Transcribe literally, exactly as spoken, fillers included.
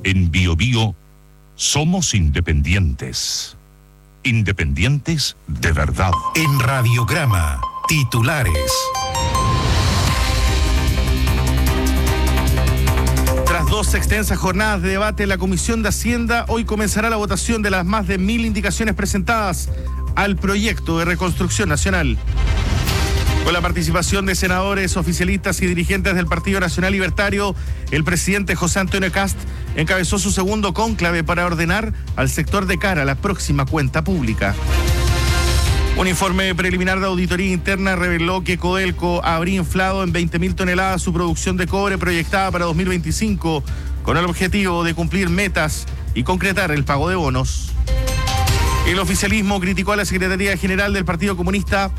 En Bio Bio somos independientes. Independientes de verdad. En Radiograma, titulares. Tras dos extensas jornadas de debate en la Comisión de Hacienda, hoy comenzará la votación de las más de mil indicaciones presentadas al proyecto de reconstrucción nacional. Con la participación de senadores, oficialistas y dirigentes del Partido Nacional Libertario, el presidente José Antonio Kast encabezó su segundo cónclave para ordenar al sector de cara a la próxima cuenta pública. Un informe preliminar de auditoría interna reveló que Codelco habría inflado en veinte mil toneladas su producción de cobre proyectada para dos mil veinticinco, con el objetivo de cumplir metas y concretar el pago de bonos. El oficialismo criticó a la Secretaría General del Partido Comunista